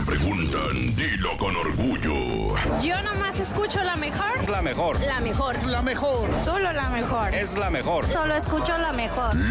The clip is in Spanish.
preguntan, dilo con orgullo. Yo nomás escucho la mejor. La mejor. La mejor. La mejor. Solo la mejor. Es la mejor. Solo escucho la mejor.